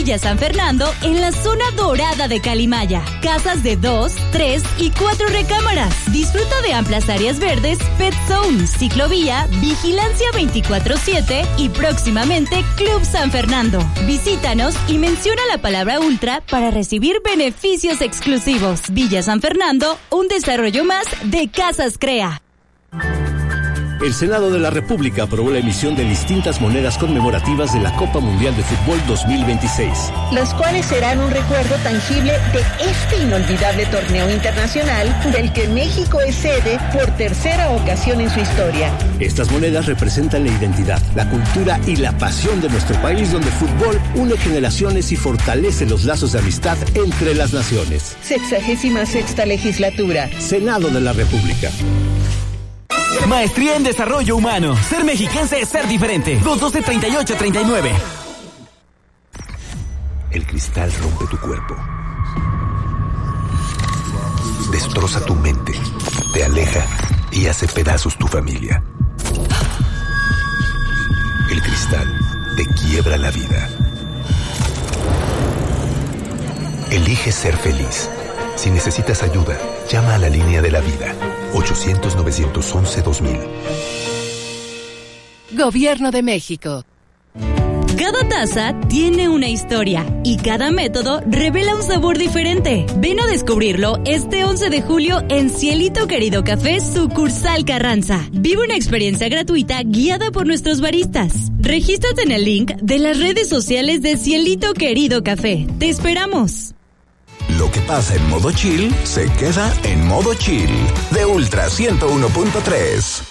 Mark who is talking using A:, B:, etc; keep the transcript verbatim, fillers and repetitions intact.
A: Villa San Fernando en la zona dorada de Calimaya. Casas de dos, tres y cuatro recámaras. Disfruta de amplias áreas verdes, Pet Zone, ciclovía, vigilancia veinticuatro siete y próximamente Club San Fernando. Visítanos y menciona la palabra Ultra para recibir beneficios exclusivos. Villa San Fernando, un desarrollo más de Casas Crea.
B: El Senado de la República aprobó la emisión de distintas monedas conmemorativas de la Copa Mundial de Fútbol dos mil veintiséis.
C: Las cuales serán un recuerdo tangible de este inolvidable torneo internacional del que México es sede por tercera ocasión en su historia.
B: Estas monedas representan la identidad, la cultura y la pasión de nuestro país, donde el fútbol une generaciones y fortalece los lazos de amistad entre las naciones.
C: Sexagésima sexta legislatura.
B: Senado de la República.
D: Maestría en Desarrollo Humano. Ser mexiquense es ser diferente. dos doce treinta y ocho treinta y nueve.
E: El cristal rompe tu cuerpo. Destroza tu mente. Te aleja y hace pedazos tu familia. El cristal te quiebra la vida. Elige ser feliz. Si necesitas ayuda, llama a la línea de la vida. ochocientos, novecientos once, dos mil.
F: Gobierno de México.
A: Cada taza tiene una historia y cada método revela un sabor diferente. Ven a descubrirlo este once de julio en Cielito Querido Café, sucursal Carranza. Vive una experiencia gratuita guiada por nuestros baristas. Regístrate en el link de las redes sociales de Cielito Querido Café. ¡Te esperamos!
G: Lo que pasa en modo chill, se queda en modo chill. De Ultra ciento uno punto tres.